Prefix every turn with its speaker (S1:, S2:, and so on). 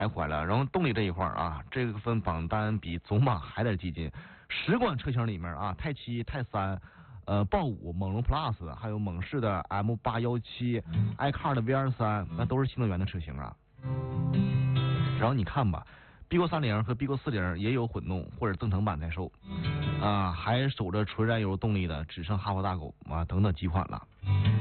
S1: 坏了。然后动力这一块啊，这个份榜单比总榜还得激进。10款车型里面啊，泰7、泰3、豹5、猛龙 Plus， 还有猛士的 M817、iCar 的 VR3，那都是新能源的车型啊。然后你看吧，BQ30和 BQ40也有混动或者增程版在售啊，还守着纯燃油动力的只剩哈弗大狗啊等等几款了。